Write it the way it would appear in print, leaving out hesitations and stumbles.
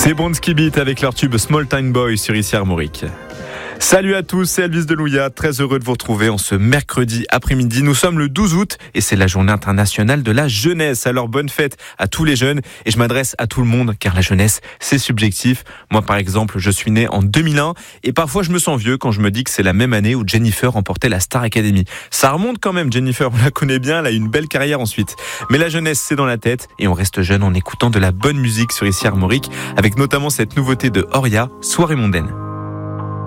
C'est Bronski Beat avec leur tube Small Time Boy sur ici Armorique. Salut à tous, c'est Elvis Delouia, très heureux de vous retrouver en ce mercredi après-midi. Nous sommes le 12 août et c'est la journée internationale de la jeunesse. Alors bonne fête à tous les jeunes et je m'adresse à tout le monde car la jeunesse c'est subjectif. Moi par exemple je suis né en 2001 et parfois je me sens vieux quand je me dis que c'est la même année où Jennifer remportait la Star Academy. Ça remonte quand même, Jennifer, on la connaît bien, elle a eu une belle carrière ensuite. Mais la jeunesse c'est dans la tête et on reste jeune en écoutant de la bonne musique sur ici Armorique avec notamment cette nouveauté de Oria, Soirée mondaine.